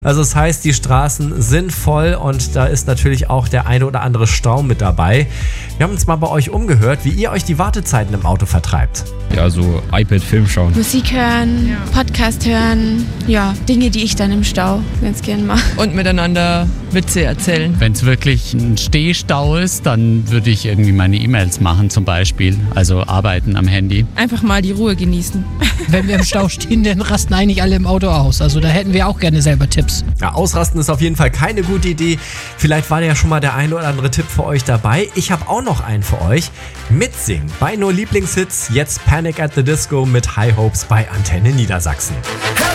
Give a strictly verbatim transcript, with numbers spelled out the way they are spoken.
Also das heißt, die Straßen sind voll und da ist natürlich auch der eine oder andere Stau mit dabei. Wir haben uns mal bei euch umgehört, wie ihr euch die Wartezeiten im Auto vertreibt. Ja, so iPad, Film schauen. Musik hören, ja. Podcast hören, ja, Dinge, die ich dann im Stau ganz gern mache. Und miteinander Witze erzählen. Wenn es wirklich ein Stehstau ist, dann würde ich irgendwie meine E-Mails machen zum Beispiel, also arbeiten am Handy. Einfach mal die Ruhe genießen. Wenn wir im Stau stehen, dann rasten eigentlich alle im Auto aus. Also da hätten wir auch gerne selber Tipps. Ja, ausrasten ist auf jeden Fall keine gute Idee. Vielleicht war ja schon mal der eine oder andere Tipp für euch dabei. Ich habe auch noch einen für euch. Mitsingen bei Nur Lieblingshits. Jetzt Panic at the Disco mit High Hopes bei Antenne Niedersachsen.